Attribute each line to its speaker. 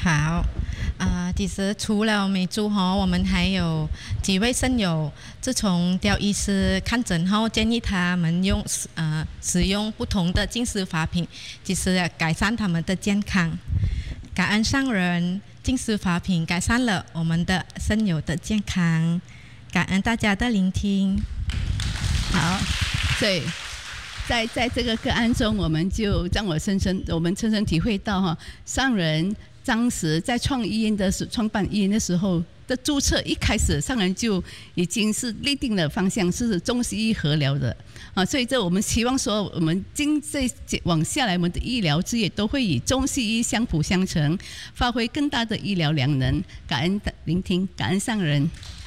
Speaker 1: 好，其实除了美珠我们还有几位肾友，自从刁医师看诊后，建议他们使用不同的净湿法品，其实改善他们的健康。感恩上人，净湿法品改善了我们的肾友的健康。感恩大家的聆听。
Speaker 2: 好，对。在这个个案中，我们就让我深深体会到上人当时在创办医院的时候的注册，一开始上人就已经是立定了方向，是中西医合疗的所以我们希望说，我们往下来，我们的医疗事业都会以中西医相辅相成，发挥更大的医疗良能。感恩聆听，感恩上人。